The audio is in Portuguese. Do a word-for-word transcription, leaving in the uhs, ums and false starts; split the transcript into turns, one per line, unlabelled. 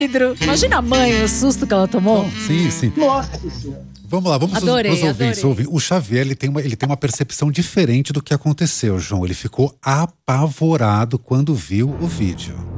vidro. Imagina a mãe, o susto que ela tomou.
Então, sim, sim.
Nossa senhora.
Vamos lá, vamos
Adorei,
os ouvintes,
adorei.
ouvir. O Xavier, ele tem, uma, ele tem uma percepção diferente do que aconteceu, João. Ele ficou apavorado quando viu o vídeo.